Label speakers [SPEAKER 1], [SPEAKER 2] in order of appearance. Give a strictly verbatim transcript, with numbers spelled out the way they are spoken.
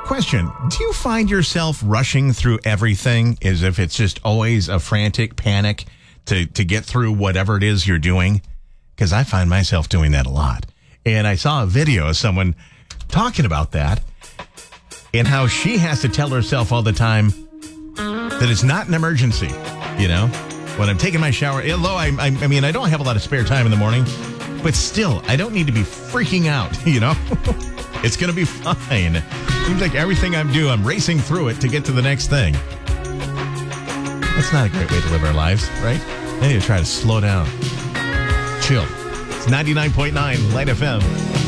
[SPEAKER 1] Question, do you find yourself rushing through everything as if it's just always a frantic panic to, to get through whatever it is you're doing? Because I find myself doing that a lot. And I saw a video of someone talking about that and how she has to tell herself all the time that it's not an emergency, you know? When I'm taking my shower, although I, I, I mean, I don't have a lot of spare time in the morning, but still, I don't need to be freaking out, you know? It's going to be fine. Seems like everything I'm doing, I'm racing through it to get to the next thing. That's not a great way to live our lives, right? I need to try to slow down. Chill. It's ninety-nine point nine Light F M.